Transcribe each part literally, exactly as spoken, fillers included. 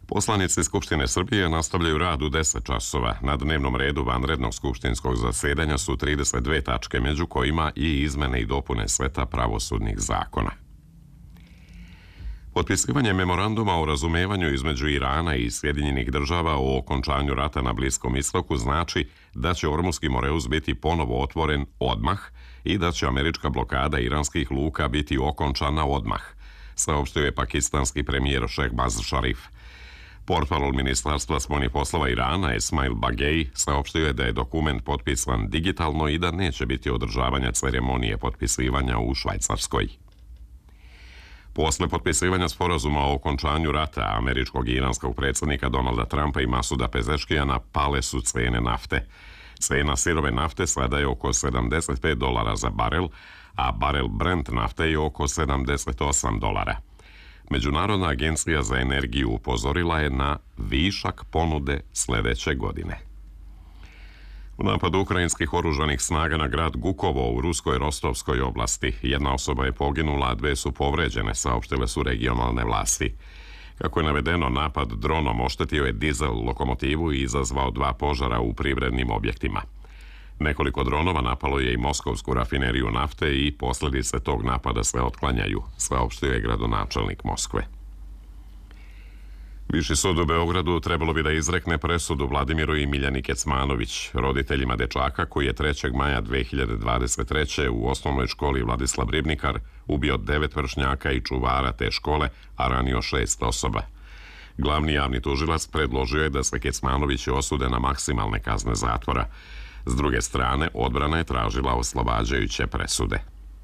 Poslanici Skupštine Srbije nastavljaju rad u deset časova. Na dnevnom redu vanrednog skupštinskog zasedanja su trideset dve tačke, među kojima i izmene i dopune seta pravosudnih zakona. Potpisivanje memoranduma o razumevanju između Irana i Sjedinjenih država o okončanju rata na Bliskom istoku znači da će Ormuski Moreus biti ponovo otvoren odmah i da će američka blokada iranskih luka biti okončana odmah, saopštio je pakistanski premijer Šehbaz Šarif. Portparol Ministarstva spoljnih poslova Irana Esmail Bagej saopštio je da je dokument potpisan digitalno i da neće biti održavanja ceremonije potpisivanja u Švajcarskoj. Posle potpisivanja sporazuma o okončanju rata američkog i iranskog predsjednika Donalda Trumpa i Masuda Pezeškijana pale su cene nafte. Cena sirove nafte sada je oko sedamdeset pet dolara za barel, a barel Brent nafte je oko sedamdeset osam dolara. Međunarodna agencija za energiju upozorila je na višak ponude sljedeće godine. U napadu ukrajinskih oružanih snaga na grad Gukovo u ruskoj Rostovskoj oblasti jedna osoba je poginula, a dve su povređene, saopštile su regionalne vlasti. Kako je navedeno, napad dronom oštetio je dizel lokomotivu i izazvao dva požara u privrednim objektima. Nekoliko dronova napalo je i moskovsku rafineriju nafte i posljedice tog napada se otklanjaju, saopštio je gradonačelnik Moskve. Viši sud u Beogradu trebalo bi da izrekne presudu Vladimiru i Miljani Kecmanović, roditeljima dečaka koji je trećeg maja dve hiljade dvadeset treće u osnovnoj školi Vladislav Ribnikar ubio devet vršnjaka i čuvara te škole, a ranio šest osoba. Glavni javni tužilac predložio je da se Kecmanovići osude na maksimalne kazne zatvora. S druge strane, odbrana je tražila oslobađajuće presude.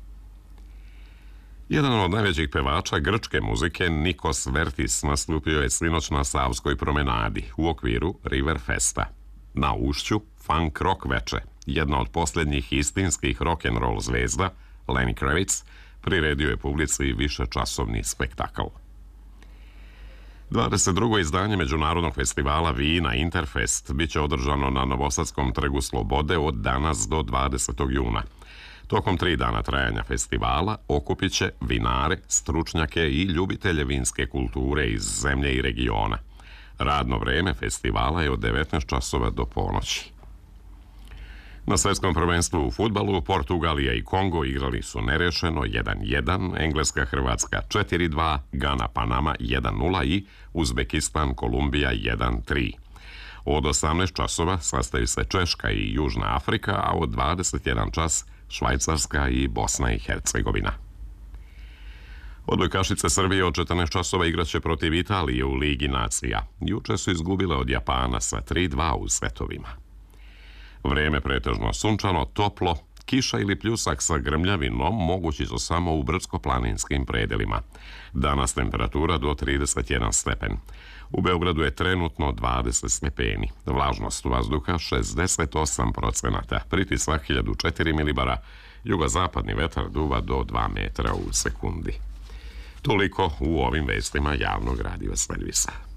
Jedan od najvećih pevača grčke muzike, Nikos Vertis, nastupio je sinoć na Savskoj promenadi u okviru River Festa. Na ušću funk rock veče, jedna od posljednjih istinskih rock'n'roll zvezda, Lenny Kravitz, priredio je publici višečasovni spektakl. dvadeset drugo izdanje Međunarodnog festivala vina Interfest biće održano na Novosadskom trgu Slobode od danas do dvadesetog juna. Tokom tri dana trajanja festivala okupit će vinare, stručnjake i ljubitelje vinske kulture iz zemlje i regiona. Radno vreme festivala je od devetnaest časova do ponoći. Na svjetskom prvenstvu u fudbalu Portugalija i Kongo igrali su nerešeno jedan jedan, Engleska Hrvatska četiri dva, Gana Panama jedan nula i Uzbekistan Kolumbija jedan tri. Od osamnaest časova sastaju se Češka i Južna Afrika, a od dvadeset jedan čas Švajcarska i Bosna i Hercegovina. Odbojkašice Srbije od četrnaest časova igraće protiv Italije u Ligi nacija. Juče su izgubile od Japana sa tri dva u setovima. Vrijeme pretežno sunčano, toplo, kiša ili pljusak sa grmljavinom mogući su samo u brdsko-planinskim predelima. Danas temperatura do trideset jedan stepen. U Beogradu je trenutno dvadeset stepeni, vlažnost vazduha šezdeset osam procenata, pritisak hiljadu četiri milibara, jugozapadni vetar duva do dva metra u sekundi. Toliko u ovim vestima javnog radija servisa.